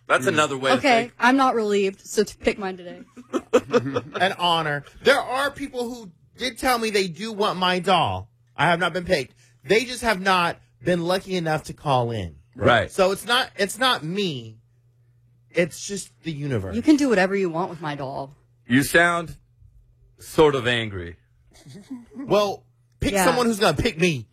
That's another way to Okay, think. I'm not relieved, so to pick mine today. An honor. There are people who did tell me they do want my doll. I have not been picked. They just have not been lucky enough to call in. Right. So it's not me. It's just the universe. You can do whatever you want with my doll. You sound sort of angry. Well, pick Yeah. someone who's going to pick me.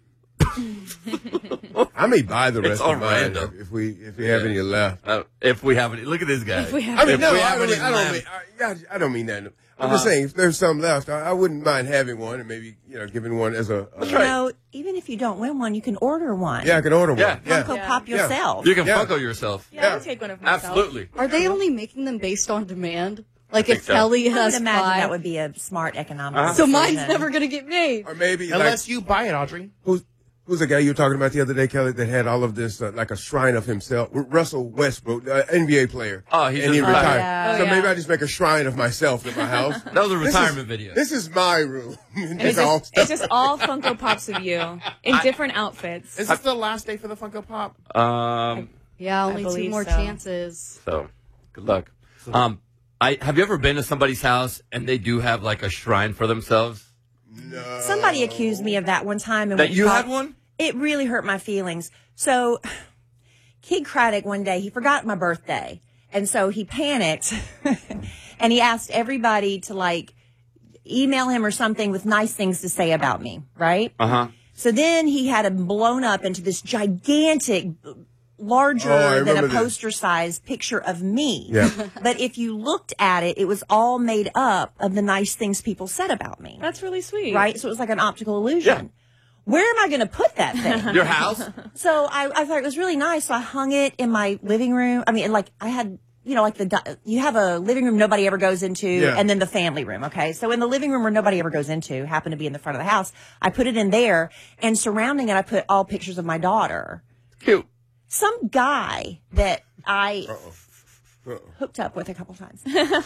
I may buy the It's rest all of mine random. if we have any left. If we have any. Look at this guy. I mean, If no, we I have don't any mean, left. I don't mean that. I'm just saying, if there's some left, I wouldn't mind having one and maybe giving one as a. That's You right. know, even if you don't win one, you can order one. Yeah, I can order one. Yeah. Yeah. Funko Yeah. Pop yourself. You can Yeah. Funko yourself. Yeah, I'll take one of myself. Absolutely. Are they only making them based on demand? Like think if so. Kelly I would has imagine 5, that would be a smart economic Uh-huh. so decision. mine's never going to get made. Or maybe Unless you buy it, Audrey. Who's the guy you were talking about the other day, Kelly, that had all of this like a shrine of himself? Russell Westbrook, NBA player. Oh, he and he just retired. yeah. So Oh, maybe yeah. I just make a shrine of myself in my house. That was a retirement video. This is my room. And it's just all Funko Pops of you in different outfits. Is this the last day for the Funko Pop? Yeah, only 2 believe more so. chances. So, good luck. Have you ever been to somebody's house and they do have like a shrine for themselves? No. Somebody accused me of that one time. And That we you talked- had one? It really hurt my feelings. So, Kid Craddock one day, he forgot my birthday. And so he panicked and he asked everybody to like email him or something with nice things to say about me, right? Uh-huh. So then he had him blown up into this gigantic, larger Oh, I than a remember this. poster-sized picture of me. Yeah. But if you looked at it, it was all made up of the nice things people said about me. That's really sweet. Right? So it was like an optical illusion. Where am I going to put that thing? Your house? So I thought it was really nice. So I hung it in my living room. I mean, like I had, like you have a living room nobody ever goes into, Yeah. and then the family room. Okay. So in the living room where nobody ever goes into, happened to be in the front of the house, I put it in there, and surrounding it, I put all pictures of my daughter. Cute. Some guy that I hooked up with a couple times.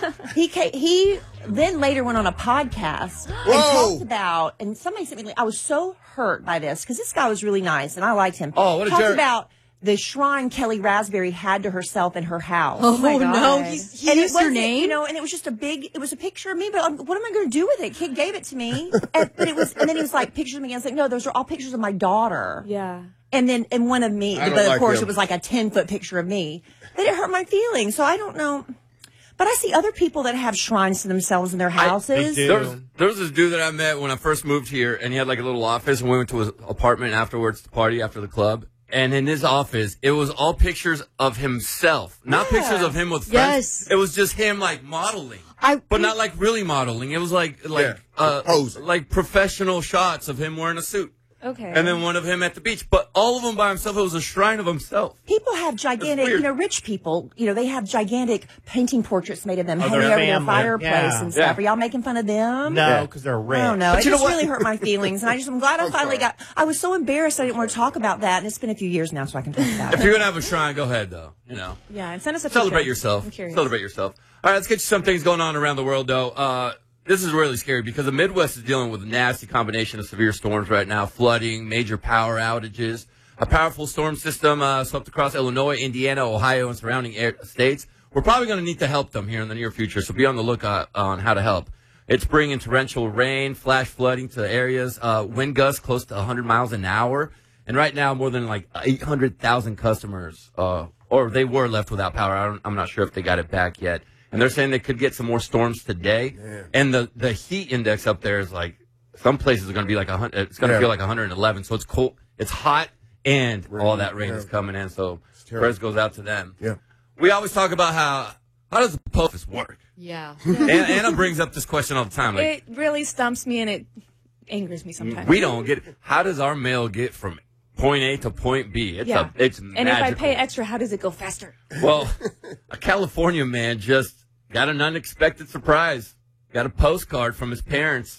He then later went on a podcast and Whoa. talked about, and somebody sent me, I was so hurt by this because this guy was really nice and I liked him. Oh, what a talked jerk. about the shrine Kelly Raspberry had to herself in her house. Oh, my no, God. he And used it your wasn't, name? and it was just it was a picture of me, but what am I going to do with it? Kid gave it to me. But and then he was like, pictures of me. I was like, no, those are all pictures of my daughter. Yeah. And one of me, I don't but of like course them. it was like a 10-foot picture of me. But it hurt my feelings. So I don't know. But I see other people that have shrines to themselves in their houses. do. There was this dude that I met when I first moved here, and he had like a little office, and we went to his apartment afterwards to party after the club. And in his office, it was all pictures of himself, not pictures of him with friends. Yes. It was just him like modeling, but not like really modeling. It was like posing. like professional shots of him wearing a suit. Okay. And then one of him at the beach, but all of them by himself. It was a shrine of himself. People have gigantic, weird. rich people, they have gigantic painting portraits made of them Of hanging their over their family. fireplace Yeah. and stuff. Yeah. Are y'all making fun of them? No, because they're rich. I don't know. It you know just what? really hurt my feelings. And I'm glad I finally I was so embarrassed I didn't want to talk about that. And it's been a few years now, so I can talk about If it. you're gonna have a shrine, go ahead though. Yeah, and send us a Celebrate picture. yourself. I'm curious. Celebrate yourself. All right, let's get you some things going on around the world, though. This is really scary because the Midwest is dealing with a nasty combination of severe storms right now, flooding, major power outages. A powerful storm system swept across Illinois, Indiana, Ohio, and surrounding states. We're probably going to need to help them here in the near future, so be on the lookout on how to help. It's bringing torrential rain, flash flooding to areas, wind gusts close to 100 miles an hour. And right now, more than like 800,000 customers, or they were left without power. I'm not sure if they got it back yet. And they're saying they could get some more storms today. Yeah. And the heat index up there is like, some places are going to be like 100. It's going to feel like 111. So it's cold. It's hot, and all that rain is coming in. So prayers goes out to them. Yeah. We always talk about how does the post office work? Yeah. Anna brings up this question all the time. Like, It really stumps me and it angers me sometimes. we don't get it. How does our mail get from point A to point B? It's it's and magical. if I pay extra, how does it go faster? Well, a California man just got an unexpected surprise. Got a postcard from his parents.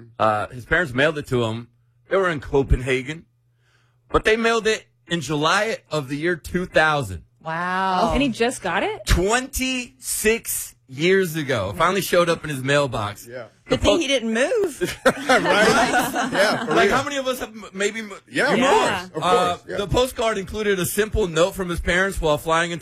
His parents mailed it to him. They were in Copenhagen, but they mailed it in July of the year 2000. Wow. And he just got it? 26 years ago. It finally showed up in his mailbox. Yeah. Good thing he didn't move. Right? Yeah. For Like, real. how many of us have maybe... Yeah, Yeah. of course. Of course. Yeah. The postcard included a simple note from his parents while flying into